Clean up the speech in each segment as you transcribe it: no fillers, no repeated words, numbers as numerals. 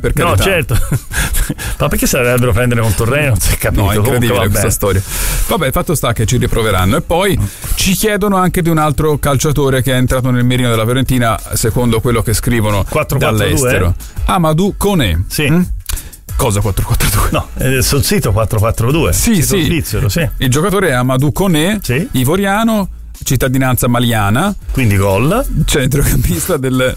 per carità. No, certo. Ma perché se la dovrebbero prendere con Torre? Non si è capito. No, è incredibile Comunque, questa storia. Vabbè, il fatto sta che ci riproveranno. E poi ci chiedono anche di un altro calciatore che è entrato nel mirino della Fiorentina, secondo quello che scrivono 4-4-2, dall'estero. Amadou Koné. Sì. Cosa 4-4-2? No, sul sito 4-4-2. Sì, sito svizzero, sì. Il giocatore è Amadou Koné, sì. Ivoriano, cittadinanza maliana, quindi gol, centrocampista del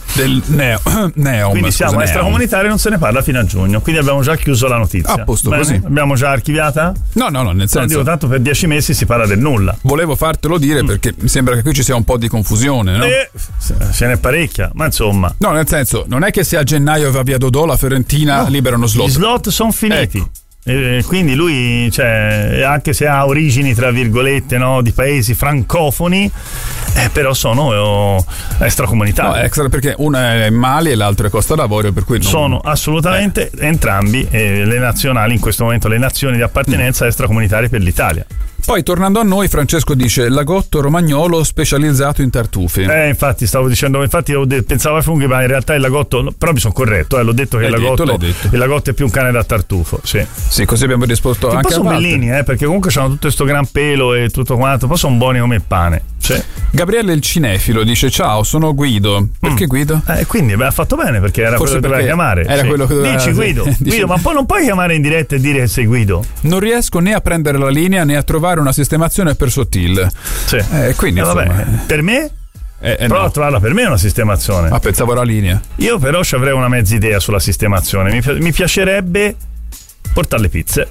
Neom. Quindi siamo extracomunitari, non se ne parla fino a giugno, quindi abbiamo già chiuso la notizia. A posto. Bene? Così abbiamo già archiviata? No, nel senso, dico, tanto per 10 mesi si parla del nulla. Volevo fartelo dire perché mi sembra che qui ci sia un po' di confusione, no? Ce n'è parecchia, ma insomma, no, nel senso, non è che se a gennaio va via Dodò, la Fiorentina liberano slot. Gli slot sono finiti, ecco. Quindi lui, cioè, anche se ha origini tra virgolette, no, di paesi francofoni, però sono extracomunitari. No, extra perché uno è Mali e l'altro è Costa d'Avorio, per cui sono assolutamente entrambi le nazionali, in questo momento le nazioni di appartenenza extracomunitarie per l'Italia. Poi tornando a noi, Francesco dice Lagotto romagnolo specializzato in tartufi. Infatti stavo dicendo, pensavo a funghi, ma in realtà il lagotto, però mi sono corretto, l'ho detto che il lagotto è più un cane da tartufo. Sì, così abbiamo risposto che anche poi sono bellini, perché comunque hanno tutto questo gran pelo e tutto quanto, poi sono buoni come il pane. Gabriele il cinefilo dice ciao, sono Guido. Perché Guido? Quindi ha fatto bene, perché era forse quello che doveva chiamare. Era quello che doveva. Dici Guido, Guido, ma poi non puoi chiamare in diretta e dire che sei Guido. Non riesco né a prendere la linea né a trovare una sistemazione per Sottile. Quindi vabbè, per me prova a trovarla per me una sistemazione. Ma pensavo alla linea. Io però ci avrei una mezza idea sulla sistemazione. Mi piacerebbe portare le pizze.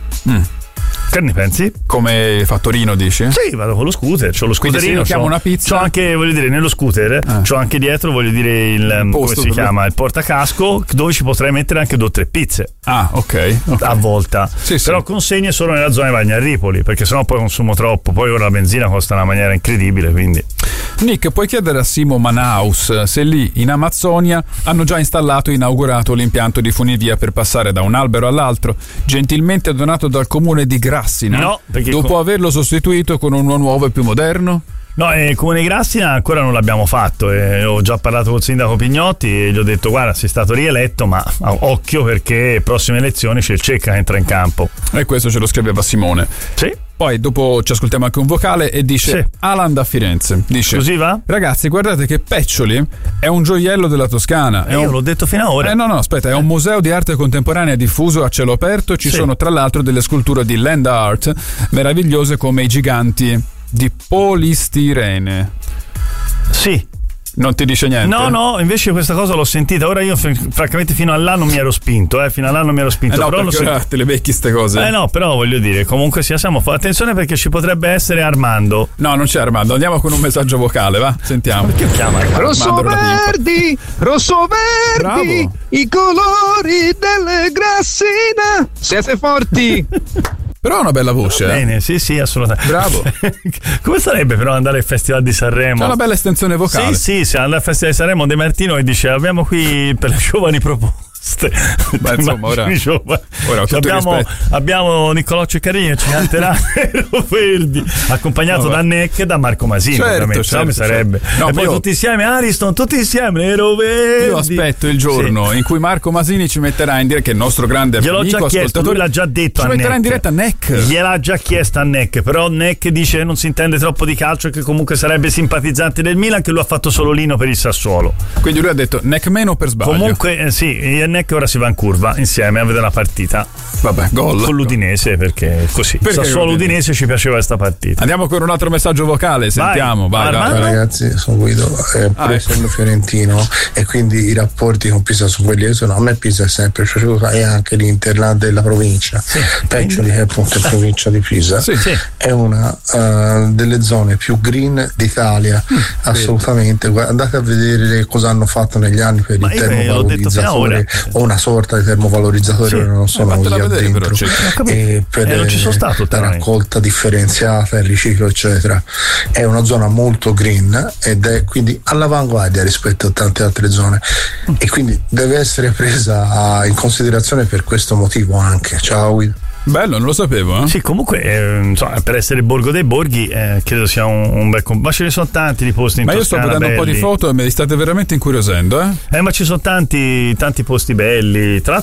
Che ne pensi? Come fattorino, dici? Sì, vado con lo scooter, c'ho lo scooterino. Quindi se chiamo una pizza. C'ho anche, voglio dire, nello scooter, c'ho anche dietro, voglio dire, il come si chiama? Il portacasco, dove ci potrei mettere anche 2 o 3 pizze. Ok. A volta. Sì. Però consegne solo nella zona di Vagnarripoli, perché sennò poi consumo troppo. Poi ora la benzina costa in una maniera incredibile, quindi. Nick, puoi chiedere a Simo Manaus se lì in Amazzonia hanno già installato e inaugurato l'impianto di funivia per passare da un albero all'altro, gentilmente donato dal comune di Grassina, no, dopo averlo sostituito con uno nuovo e più moderno? No, Comune Grassina ancora non l'abbiamo fatto, ho già parlato col sindaco Pignotti e gli ho detto guarda, sei stato rieletto, ma occhio perché prossime elezioni c'è il Cecca che entra in campo. E questo ce lo scriveva Simone. Sì. Poi dopo ci ascoltiamo anche un vocale e dice Alan da Firenze. Dice così va? Ragazzi, guardate che Peccioli è un gioiello della Toscana. Io l'ho detto fino ad ora. No, aspetta, è un museo di arte contemporanea diffuso a cielo aperto. Ci sono tra l'altro delle sculture di land art meravigliose come i giganti di polistirene. Sì. Non ti dice niente? No, invece questa cosa l'ho sentita. Ora io francamente fino all'anno non mi ero spinto, fino all'anno mi ero spinto. No, però perché ora te le becchi ste cose. No, però voglio dire, comunque siamo attenzione perché ci potrebbe essere Armando. No, non c'è Armando, andiamo con un messaggio vocale, va? Sentiamo. Perché chiama Rosso-verdi, Bravo. i colori delle Grassina. Siete forti. Però ha una bella voce. Bene, sì, assolutamente. Bravo. Come sarebbe però andare al Festival di Sanremo? C'è una bella estensione vocale. Sì, andare al Festival di Sanremo De Martino e dice abbiamo qui per le giovani proposte. Ma insomma, ora abbiamo Niccolò Ceccarini che ci canterà Nero Verdi, accompagnato da Neck e da Marco Masini. Certo, sarebbe. No, e poi tutti insieme Ariston, tutti insieme Nero Verdi. Io aspetto il giorno in cui Marco Masini ci metterà in diretta, che è il nostro grande amico. Gliel'ho già chiesto, lui l'ha già detto. Ci metterà in diretta Neck. Gliel'ha già chiesto a Neck, però Neck dice non si intende troppo di calcio e che comunque sarebbe simpatizzante del Milan, che lui ha fatto solo Lino per il Sassuolo. Quindi lui ha detto Neck meno per sbaglio. Comunque Neck ora si va in curva insieme a vedere la partita. Vabbè, gol con l'Udinese, perché così Sassuolo Udinese ci piaceva questa partita. Andiamo con un altro messaggio vocale, sentiamo. Vai. Ragazzi, sono Guido, essendo fiorentino e quindi i rapporti con Pisa sono quelli che sono. A me Pisa è sempre piaciuta e anche l'Inter della provincia. Peccioli, che è appunto in provincia di Pisa, è una delle zone più green d'Italia, assolutamente. Andate a vedere cosa hanno fatto negli anni per il termovalorizzatore o una sorta di termovalorizzatore, non sono lì addentro, e per non ci sono stato la raccolta differenziata, il riciclo eccetera. È una zona molto green ed è quindi all'avanguardia rispetto a tante altre zone e quindi deve essere presa in considerazione per questo motivo anche. Ciao Guido. Bello, non lo sapevo. Sì, comunque insomma, per essere il borgo dei borghi credo sia un bel ma ce ne sono tanti di posti in Toscana. Ma io sto vedendo un po' di foto e mi state veramente incuriosendo. Ma ci sono tanti posti belli. Tra